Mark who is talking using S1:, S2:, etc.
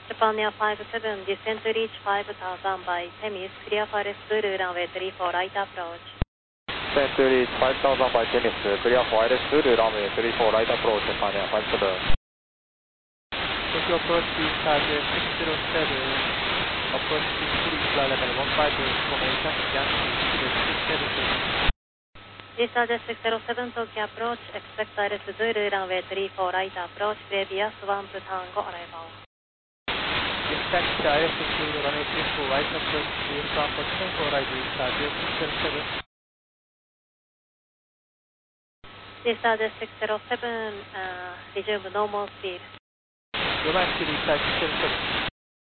S1: Japan 57, descend to reach 5000 by Temis, clear for Zulu, runway 34, right approach.
S2: Descend to reach 5000 by Temis, clear for Zulu, runway 34, right approach, Japan 57.
S3: Tokyo approach discharge 607, approach to cruise level 15 information, Yankee 667.
S1: Discharge 607, Tokyo approach, expect ILS Zulu, runway 34, right approach, previous 1 to Tango arrival.
S3: Expect ILS Zulu, runway 34, right approach, previous 1 for Tango arrival, discharge 607.
S1: Discharge 607, resume normal speed.
S3: Romantic discharge 607.